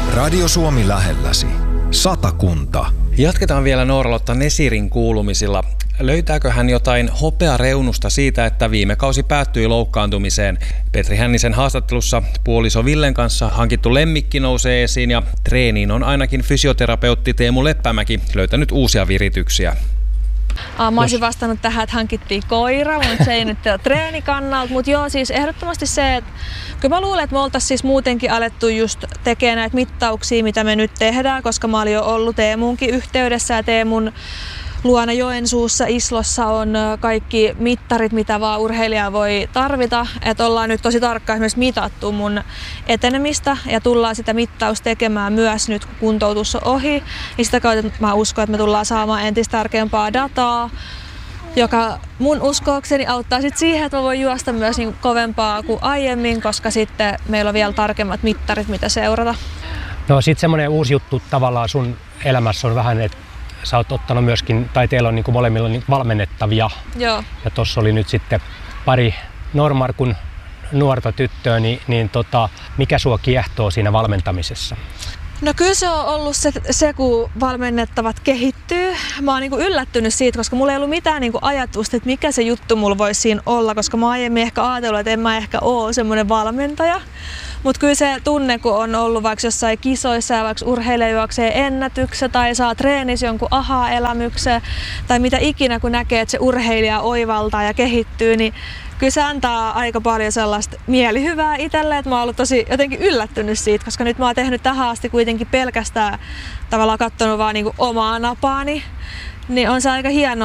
Radio Suomi lähelläsi. Satakunta. Jatketaan vielä Noora-Lotta Nesirin kuulumisilla. Löytääkö hän jotain hopeareunusta siitä, että viime kausi päättyi loukkaantumiseen? Petri Hännisen haastattelussa puoliso Villen kanssa hankittu lemmikki nousee esiin ja treeniin on ainakin fysioterapeutti Teemu Leppämäki löytänyt uusia virityksiä. Mä olisin vastannut tähän, että hankittiin koira, mutta se ei nyt ole treenikannalta. Mutta joo, siis ehdottomasti se, että kyllä mä luulen, että me oltaisiin siis muutenkin alettu just tekemään näitä mittauksia, mitä me nyt tehdään, koska mä olin jo ollut Teemunkin yhteydessä ja Teemun luona Joensuussa, Islossa on kaikki mittarit, mitä vaan urheilija voi tarvita. Että ollaan nyt tosi tarkkaan esimerkiksi mitattu mun etenemistä ja tullaan sitä mittausta tekemään myös nyt, kun kuntoutus on ohi. Niin sitä kautta mä uskon, että me tullaan saamaan entistä tärkeämpää dataa, joka mun uskoakseni auttaa sit siihen, että mä voin juosta myös niin kovempaa kuin aiemmin, koska sitten meillä on vielä tarkemmat mittarit, mitä seurata. No sit semmoinen uusi juttu tavallaan sun elämässä on vähän, että sä oot ottanut myöskin, tai teillä on niin kuin molemmilla niin valmennettavia. Joo. Ja tossa oli nyt sitten pari Normarkun nuorta tyttöä, niin mikä sua kiehtoo siinä valmentamisessa? No kyllä se on ollut se kun valmennettavat kehittyy. Mä oon niinku yllättynyt siitä, koska mulla ei ollut mitään niinku ajatusta, että mikä se juttu mulla voisi siinä olla, koska mä aiemmin ehkä ajatellut, että en mä ehkä oo semmoinen valmentaja. Mutta kyllä se tunne, kun on ollut vaikka jossain kisoissa ja vaikka urheilija juoksee ennätyksen tai saa treenissä jonkun aha-elämyksen tai mitä ikinä, kun näkee, että se urheilija oivaltaa ja kehittyy, niin kyllä se antaa aika paljon sellaista mielihyvää itselle, että mä oon ollut tosi jotenkin yllättynyt siitä, koska nyt mä oon tehnyt tähän asti kuitenkin pelkästään tavallaan katsonut vaan niinku omaa napaani, niin on se aika hienoa,